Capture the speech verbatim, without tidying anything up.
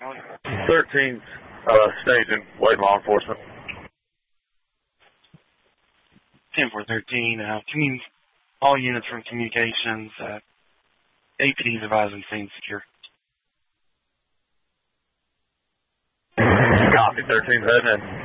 thirteen, uh, staging, waiting law enforcement. ten four thirteen, uh, commun- all units from communications, uh, A P D's advising scene secure. Copy, thirteen heading in.